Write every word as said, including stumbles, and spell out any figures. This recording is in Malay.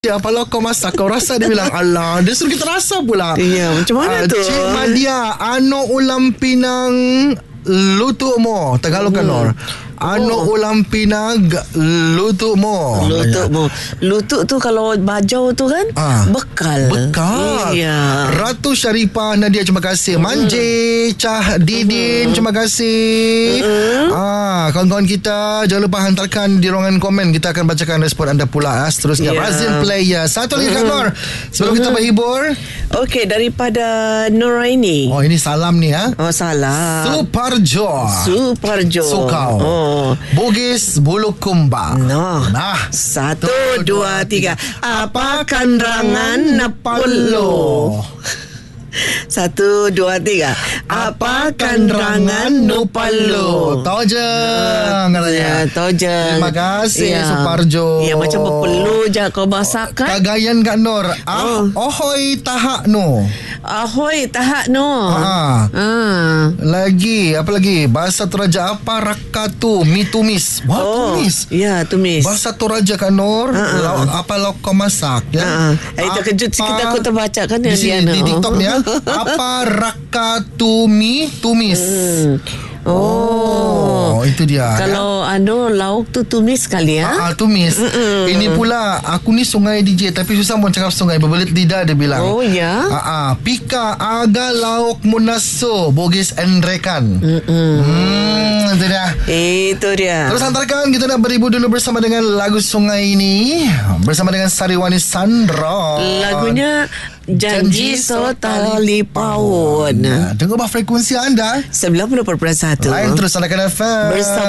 Apa lo kau masak, kau rasa? Dia bilang, alah, dia suruh kita rasa pula. Ya, macam mana uh, tu? Cik Madia, ano ulam pinang lutuk mo, Tagalog kan, Nor? Ano oh. ulam pinang lutuk mo? Lutuk mo. Lutuk tu kalau bajau tu kan, ah. bekal. Bekal. Iya. Ratu Syarifah Nadia, terima kasih. Mm. Manje Cah Didin, mm. terima kasih. Mm. Ah, kawan-kawan kita, jangan lupa hantarkan di ruangan komen. Kita akan bacakan respon anda pula. Seterusnya, yeah. Brazil player. Satu lagi, Kak Nor, sebelum mm. kita berhibur. Okey, daripada Nuraini. Oh, ini salam ni, ha? Oh, salam. Suparjo. Suparjo. Sukau. Oh. Bugis Bulukumba. No. Nah, satu, dua, tiga. Apa kanrangan Napolo? Satu, dua, tiga. Apa kanrangan Nupalo? Tahu je, ya, tahu je. Terima kasih, ya. Suparjo. Ya, macam berpeluh je kau masak kan? Kagayan Kak Nur. Ah, oh. Ahoy tahak no. Ahoy tahak no. Ha. Ah. Lagi, apa lagi? Bahasa Toraja apa? Rakatu, mi tumis. Wah, oh. tumis. Ya, tumis. Bahasa Toraja Kak Nur. Uh-uh. Lauk, apa lauk kau masak ya? Uh-uh. Eh, terkejut kita aku terbaca kan di, sini, di TikTok ni ya. Apa rakatumi tumis. Hmm. Oh, oh, itu dia. Kalau ya? Anu lauk tu tumis kali ya. Ah, tumis. Mm-mm. Ini pula aku ni sungai D J tapi susah pun cakap sungai, berbelit lidah dia bilang. Oh ya. Ah, ah. Pika aga lauk munaso Bugis Enrekan. Hmm, itu dia. Itu dia. Terus hantarkan, kita nak beribu dulu bersama dengan lagu sungai ini bersama dengan Sariwani Sandra. Lagunya Janji Sotali Pawon. Dengar bah frekuensi anda sembilan puluh perpuluhan satu. Lain terus anda kena F M bersama